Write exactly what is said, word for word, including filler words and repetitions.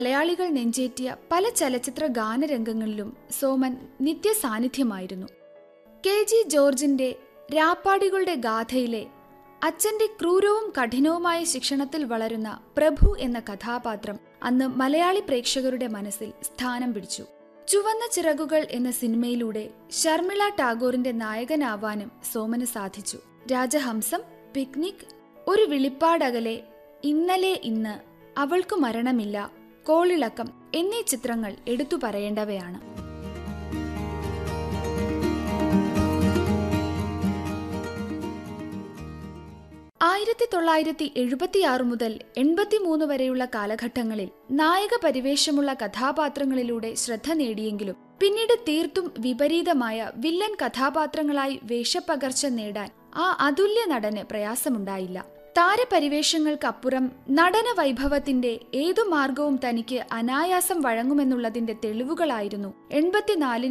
മലയാളികൾ നെഞ്ചേറ്റിയ പല ചലച്ചിത്ര ഗാനരംഗങ്ങളിലും സോമൻ നിത്യസാന്നിധ്യമായിരുന്നു. കെ ജി ജോർജിന്റെ രാപ്പാടികളുടെ ഗാഥയിലെ അച്ഛന്റെ ക്രൂരവും കഠിനവുമായ ശിക്ഷണത്തിൽ വളരുന്ന പ്രഭു എന്ന കഥാപാത്രം അന്ന് മലയാളി പ്രേക്ഷകരുടെ മനസ്സിൽ സ്ഥാനം പിടിച്ചു. ചുവന്ന ചിറകുകൾ എന്ന സിനിമയിലൂടെ ശർമിള ടാഗോറിന്റെ നായകനാവാനും സോമന് സാധിച്ചു. രാജഹംസം, പിക്നിക്, ഒരു വിളിപ്പാടകലെ, ഇന്നലെ ഇന്ന്, അവൾക്കു മരണമില്ല, കോളിളക്കം എന്നീ ചിത്രങ്ങൾ എടുത്തു പറയേണ്ടവയാണ്. ആയിരത്തി തൊള്ളായിരത്തി എഴുപത്തിയാറ് മുതൽ എൺപത്തിമൂന്ന് വരെയുള്ള കാലഘട്ടങ്ങളിൽ നായക പരിവേഷമുള്ള കഥാപാത്രങ്ങളിലൂടെ ശ്രദ്ധ നേടിയെങ്കിലും പിന്നീട് തീർത്തും വിപരീതമായ വില്ലൻ കഥാപാത്രങ്ങളായി വേഷപ്പകർച്ച നേടാൻ ആ അതുല്യ നടന് പ്രയാസമുണ്ടായില്ല. താരപരിവേഷങ്ങൾക്കപ്പുറം നടന വൈഭവത്തിന്റെ ഏതു മാർഗവും തനിക്ക് അനായാസം വഴങ്ങുമെന്നുള്ളതിന്റെ തെളിവുകളായിരുന്നു എൺപത്തിനാലിന്